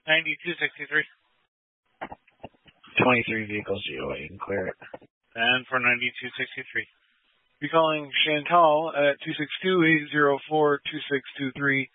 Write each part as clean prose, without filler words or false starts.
9263. 23 vehicles GOA, you can clear it. And for 9263. Be calling Chantal at 262-804-2623,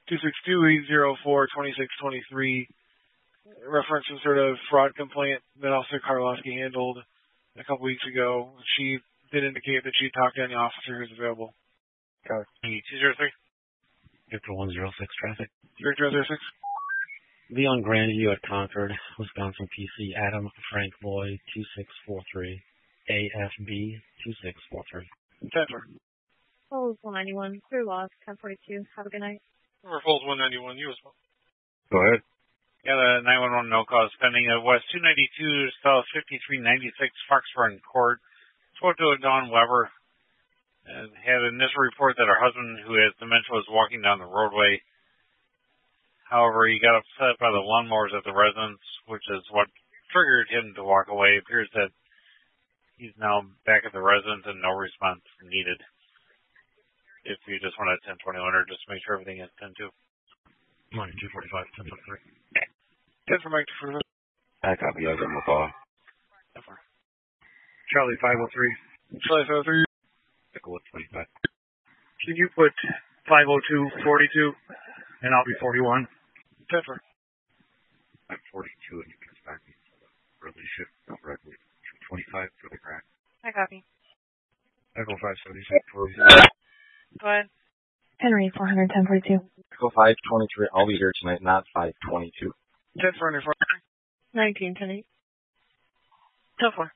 262-804-2623. Reference some sort of fraud complaint that Officer Karlofsky handled a couple weeks ago. She did indicate that she talked to any officer who's available. Got it. 203. Victor 106 traffic. Victor 106. Leon Grandview at Concord, Wisconsin PC, Adam Frank Boy 2643, AFB 2643. 10-4. Falls 191, clear loss, 1042. Have a good night. Falls 191, you as well. Go ahead. Yeah, the 911 no cause pending at West 292 South 5396 Foxburn Court. Spoke to Dawn Weber and had an initial report that her husband, who has dementia, was walking down the roadway. However, he got upset by the lawnmowers at the residence, which is what triggered him to walk away. It appears that he's now back at the residence and no response needed. If you just want a 1021 or just make sure everything is 10-2. Morning, 245, 10-3. 10 for Mike 245. I copy, I'll give him a call. 10 for. Charlie 503. Charlie 503. Pickle 25. Can you put 502-42 and I'll be 41? 10 for. I'm 42 and you can expect me to early shift correctly. 225 for the crack. I copy. Echo 576 for Go ahead. Henry 400, 1042. Echo 523, I'll be here tonight, not 522. 10 for 19, 10 8. 10 4.